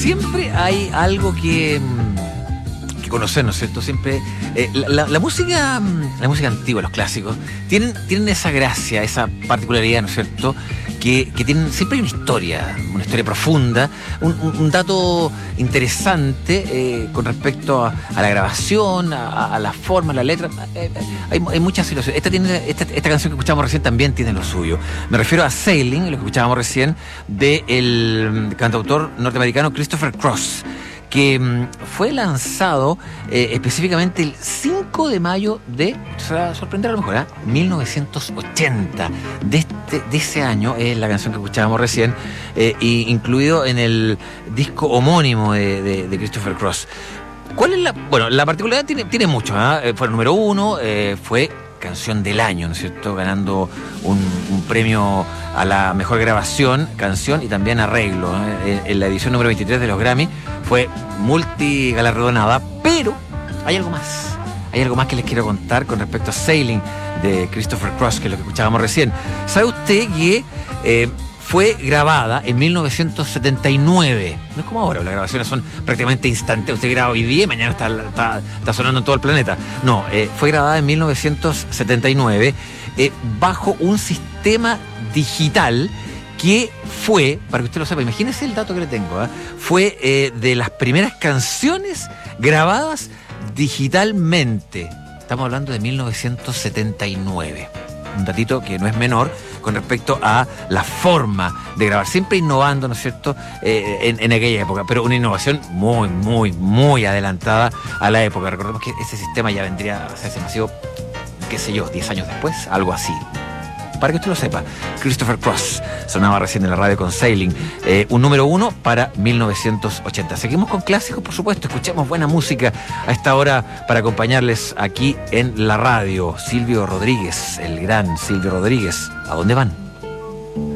siempre hay algo que conocer, ¿no es cierto? Siempre la música antigua, los clásicos, tienen esa gracia, esa particularidad, ¿no es cierto? Que tienen, siempre hay una historia profunda, un dato interesante con respecto a la grabación, a la forma, a la letra. Hay muchas situaciones. Esta canción que escuchábamos recién también tiene lo suyo. Me refiero a Sailing, lo que escuchábamos recién, del cantautor norteamericano Christopher Cross, que fue lanzado específicamente el 5 de mayo se va a sorprender a lo mejor, 1980. De ese año es la canción que escuchábamos recién, incluido en el disco homónimo de Christopher Cross. ¿Cuál es la particularidad? Tiene mucho, fue el número 1, fue canción del año, ¿no es cierto? Ganando un premio a la mejor grabación, canción y también arreglo. En la edición número 23 de los Grammy fue multigalardonada, pero hay algo más que les quiero contar con respecto a Sailing de Christopher Cross, que es lo que escuchábamos recién. ¿Sabe usted que fue grabada en 1979? No es como ahora, las grabaciones son prácticamente instantáneas. Usted graba hoy día y mañana está sonando en todo el planeta. No, fue grabada en 1979 bajo un sistema digital que fue, para que usted lo sepa, imagínese el dato que le tengo, fue de las primeras canciones grabadas digitalmente. Estamos hablando de 1979. Un datito que no es menor con respecto a la forma de grabar, siempre innovando, ¿no es cierto?, en aquella época, pero una innovación muy, muy, muy adelantada a la época. Recordemos que ese sistema ya vendría a hacerse masivo, qué sé yo, 10 años después, algo así. Para que usted lo sepa, Christopher Cross sonaba recién en la radio con Sailing, un número 1 para 1980. Seguimos con clásicos, por supuesto, escuchemos buena música a esta hora para acompañarles aquí en la radio. Silvio Rodríguez, el gran Silvio Rodríguez, ¿a dónde van?